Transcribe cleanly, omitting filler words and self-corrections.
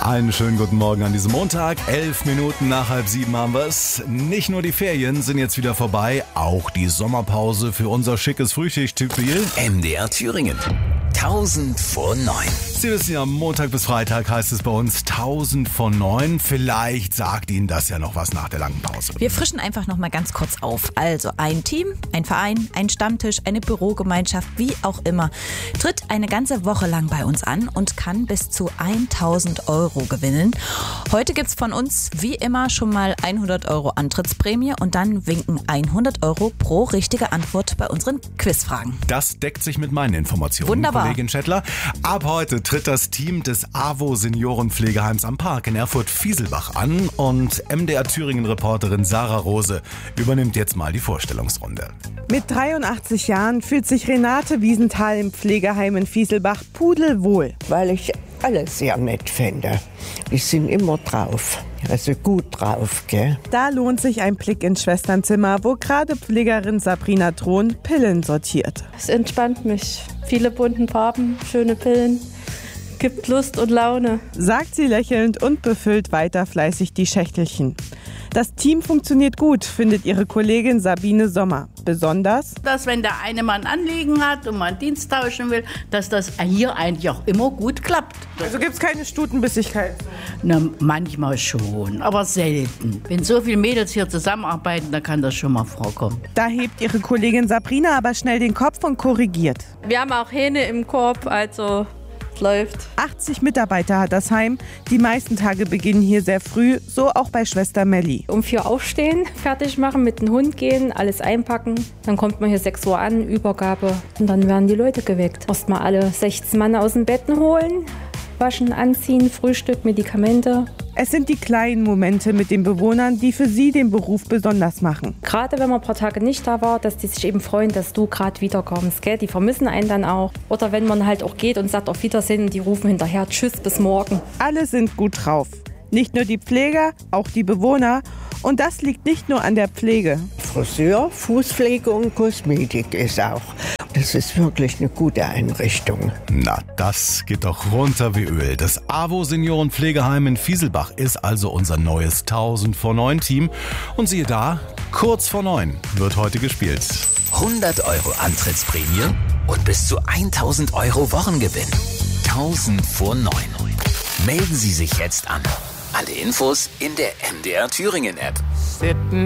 Einen schönen guten Morgen an diesem Montag. 11 Minuten nach 6:30 haben wir es. Nicht nur die Ferien sind jetzt wieder vorbei, auch die Sommerpause für unser schickes Frühschichttypil. MDR Thüringen. 1000 vor 9. Sie wissen ja, Montag bis Freitag heißt es bei uns 1000 vor 9. Vielleicht sagt Ihnen das ja noch was nach der langen Pause. Wir frischen einfach noch mal ganz kurz auf. Also ein Team, ein Verein, ein Stammtisch, eine Bürogemeinschaft, wie auch immer, tritt eine ganze Woche lang bei uns an und kann bis zu 1000 € gewinnen. Heute gibt's von uns wie immer schon mal 100 € Antrittsprämie und dann winken 100 € pro richtige Antwort bei unseren Quizfragen. Das deckt sich mit meinen Informationen, Wunderbar. Kollegin Schettler. Ab heute tritt das Team des AWO Seniorenpflegeheims am Park in Erfurt-Fieselbach an und MDR Thüringen-Reporterin Sarah Rose übernimmt jetzt mal die Vorstellungsrunde. Mit 83 Jahren fühlt sich Renate Wiesenthal im Pflegeheim in Fieselbach pudelwohl. Weil ich alles sehr nett finde. Die sind immer drauf, also gut drauf, gell? Da lohnt sich ein Blick ins Schwesternzimmer, wo gerade Pflegerin Sabrina Thron Pillen sortiert. Es entspannt mich. Viele bunten Farben, schöne Pillen. Gibt Lust und Laune. Sagt sie lächelnd und befüllt weiter fleißig die Schächtelchen. Das Team funktioniert gut, findet ihre Kollegin Sabine Sommer. Besonders, dass wenn der eine mal ein Anliegen hat und mal einen Dienst tauschen will, dass das hier eigentlich auch immer gut klappt. also gibt's keine Stutenbissigkeit. Na, manchmal schon, aber selten. Wenn so viele Mädels hier zusammenarbeiten, dann kann das schon mal vorkommen. Da hebt ihre Kollegin Sabrina aber schnell den Kopf und korrigiert. Wir haben auch Hähne im Korb, also es läuft. 80 Mitarbeiter hat das Heim. Die meisten Tage beginnen hier sehr früh, so auch bei Schwester Melli. Um 4 Uhr aufstehen, fertig machen, mit dem Hund gehen, alles einpacken. Dann kommt man hier 6 Uhr an, Übergabe. Und dann werden die Leute geweckt. Erst mal alle 16 Mann aus den Betten holen, waschen, anziehen, Frühstück, Medikamente. Es sind die kleinen Momente mit den Bewohnern, die für sie den Beruf besonders machen. Gerade wenn man ein paar Tage nicht da war, dass die sich eben freuen, dass du gerade wiederkommst. Gell? Die vermissen einen dann auch. Oder wenn man halt auch geht und sagt auf Wiedersehen, die rufen hinterher, tschüss, bis morgen. Alle sind gut drauf. Nicht nur die Pfleger, auch die Bewohner. Und das liegt nicht nur an der Pflege. Friseur, Fußpflege und Kosmetik ist auch. Das ist wirklich eine gute Einrichtung. Na, das geht doch runter wie Öl. Das AWO Seniorenpflegeheim in Fieselbach ist also unser neues 1000 vor 9 Team. Und siehe da, kurz vor 9 wird heute gespielt. 100 € Antrittsprämie und bis zu 1000 € Wochengewinn. 1000 vor 9. Melden Sie sich jetzt an. Alle Infos in der MDR Thüringen App. Sitting